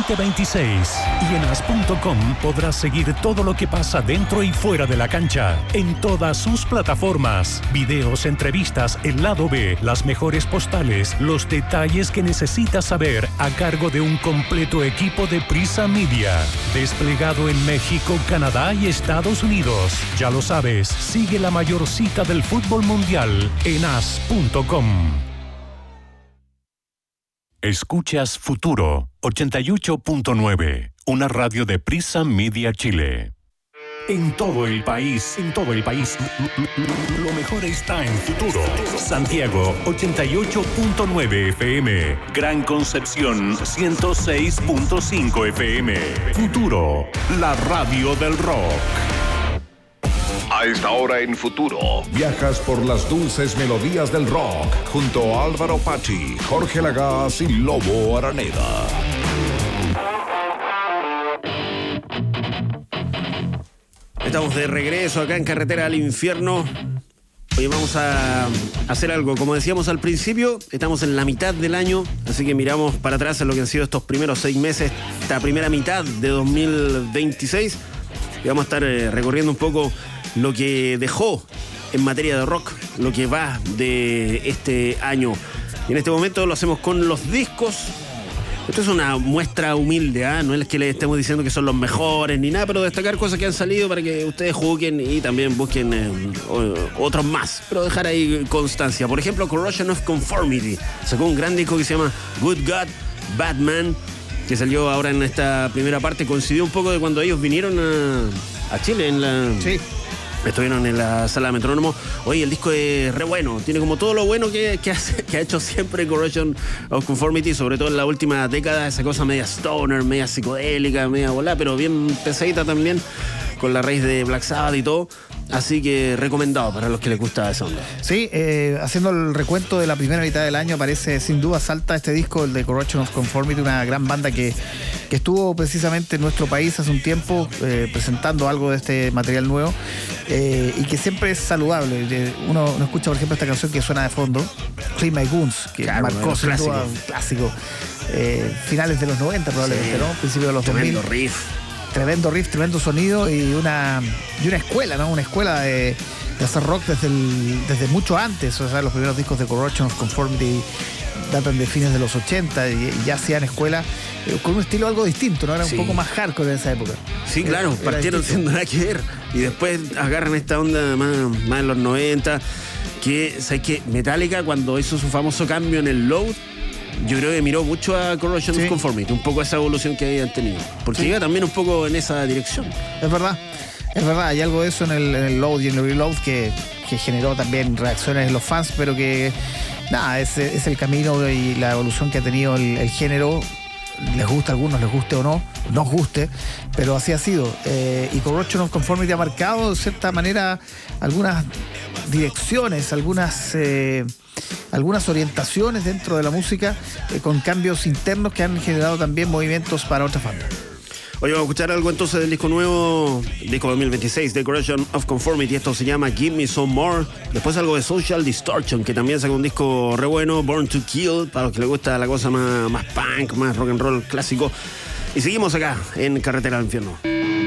2026. Y en as.com podrás seguir todo lo que pasa dentro y fuera de la cancha, en todas sus plataformas. Videos, entrevistas, el lado B, las mejores postales, los detalles que necesitas saber a cargo de un completo equipo de Prisa Media. Desplegado en México, Canadá y Estados Unidos. Ya lo sabes, sigue la mayor cita del fútbol mundial en as.com. Escuchas Futuro 88.9, una radio de Prisa Media Chile. En todo el país, lo mejor está en Futuro. Santiago 88.9 FM, Gran Concepción 106.5 FM. Futuro, la radio del rock. A esta hora en Futuro, viajas por las dulces melodías del rock junto a Álvaro Pachi, Jorge Lagaz y Lobo Araneda. Estamos de regreso acá en Carretera al Infierno. Hoy vamos a hacer algo. Como decíamos al principio, estamos en la mitad del año, así que miramos para atrás en lo que han sido estos primeros 6 meses, esta primera mitad de 2026. Y vamos a estar recorriendo un poco lo que dejó en materia de rock, lo que va de este año. Y en este momento lo hacemos con los discos. Esto es una muestra humilde, ¿eh? No es que les estemos diciendo que son los mejores ni nada, pero destacar cosas que han salido para que ustedes juzguen y también busquen otros más, pero dejar ahí constancia. Por ejemplo, Corrosion of Conformity sacó un gran disco que se llama Good God, Bad Man, que salió ahora en esta primera parte. Coincidió un poco de cuando ellos vinieron a Chile en la... Sí. Estuvieron en la sala Metrónomo. Oye, el disco es re bueno. Tiene como todo lo bueno que ha hecho siempre Corrosion of Conformity, sobre todo en la última década. Esa cosa media stoner, media psicodélica, media volá, pero bien pesadita también, con la raíz de Black Sabbath y todo. Así que recomendado para los que les gusta esa onda. Sí, haciendo el recuento de la primera mitad del año, aparece sin duda salta este disco, el de Corrosion of Conformity, una gran banda que estuvo precisamente en nuestro país hace un tiempo presentando algo de este material nuevo y que siempre es saludable. Uno escucha, por ejemplo, esta canción que suena de fondo, Clean My Guns, que claro, marcó sin duda un clásico. Finales de los 90 probablemente, sí, ¿no? Principios de los 2000. Tremendo riff, tremendo sonido y una escuela, ¿no? Una escuela de hacer rock desde mucho antes. O sea, los primeros discos de Corrosion of Conformity datan de fines de los 80 y ya hacían escuela con un estilo algo distinto, ¿no? Era un poco más hardcore en esa época. Sí, claro, partieron siendo nada que ver y después agarran esta onda más en los 90, que, ¿sabes qué? Metallica, cuando hizo su famoso cambio en el Load, yo creo que miró mucho a Corrosion of Conformity, un poco esa evolución que habían tenido, porque iba también un poco en esa dirección. Es verdad, hay algo de eso en el Load y en el Reload que generó también reacciones en los fans, pero que nada, es el camino y la evolución que ha tenido el género. Les gusta a algunos, les guste o no, nos guste, pero así ha sido. Y Corrosion of Conformity ha marcado de cierta manera algunas direcciones, algunas orientaciones dentro de la música, con cambios internos que han generado también movimientos para otras bandas. Oye, vamos a escuchar algo entonces del disco nuevo, disco 2026, Corrosion of Conformity. Esto se llama Give Me Some More. Después algo de Social Distortion, que también sacó un disco re bueno, Born to Kill, para los que les gusta la cosa más punk, más rock and roll clásico. Y seguimos acá en Carretera al Infierno.